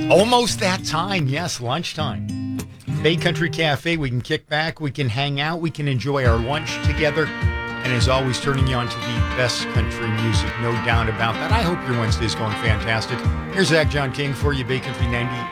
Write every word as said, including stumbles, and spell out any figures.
Almost that time. Yes, lunchtime. Bay Country Cafe. We can kick back. We can hang out. We can enjoy our lunch together. And as always, turning you on to the best country music. No doubt about that. I hope your Wednesday's going fantastic. Here's Zach John King for you, Bay Country ninety